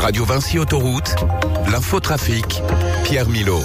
Radio Vinci Autoroute, l'infotrafic, Pierre Milot.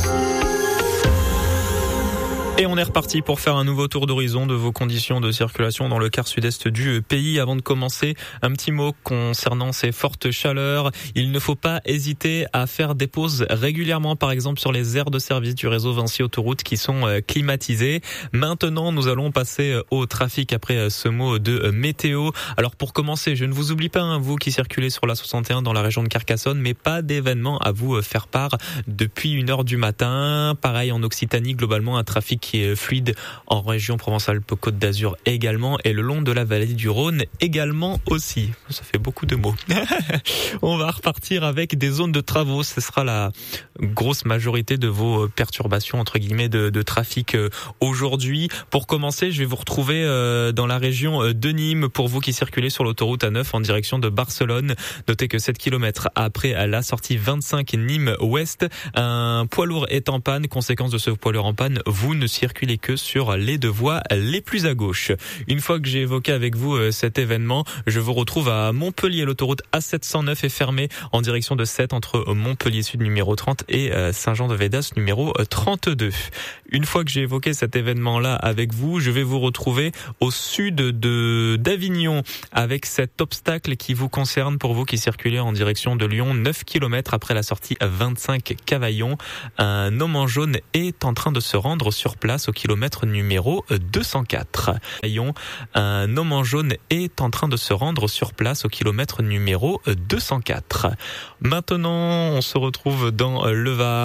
Et on est reparti pour faire un nouveau tour d'horizon de vos conditions de circulation dans le quart sud-est du pays. Avant de commencer, un petit mot concernant ces fortes chaleurs. Il ne faut pas hésiter à faire des pauses régulièrement, par exemple sur les aires de service du réseau Vinci Autoroute qui sont climatisées. Maintenant, nous allons passer au trafic après ce mot de météo. Alors pour commencer, je ne vous oublie pas, vous qui circulez sur la 61 dans la région de Carcassonne, mais pas d'événement à vous faire part depuis 1h du matin. Pareil en Occitanie, globalement un trafic qui est fluide en région Provence-Alpes-Côte d'Azur également, et le long de la vallée du Rhône également aussi. Ça fait beaucoup de mots. On va repartir avec des zones de travaux. Ce sera la grosse majorité de vos perturbations entre guillemets de trafic aujourd'hui. Pour commencer, je vais vous retrouver dans la région de Nîmes pour vous qui circulez sur l'autoroute A9 en direction de Barcelone. Notez que 7 km après la sortie 25 Nîmes-Ouest, un poids lourd est en panne. Conséquence de ce poids lourd en panne, vous ne circulez que sur les deux voies les plus à gauche. Une fois que j'ai évoqué avec vous cet événement, je vous retrouve à Montpellier. L'autoroute A709 est fermée en direction de Sète entre Montpellier Sud numéro 30 et Saint-Jean-de-Védas numéro 32. Une fois que j'ai évoqué cet événement-là avec vous, je vais vous retrouver au sud d'Avignon avec cet obstacle qui vous concerne pour vous qui circulez en direction de Lyon. 9 km après la sortie 25 Cavaillon. Un homme en jaune est en train de se rendre sur place au kilomètre numéro 204. Un homme en jaune est en train de se rendre sur place au kilomètre numéro 204. Maintenant, on se retrouve dans le Var.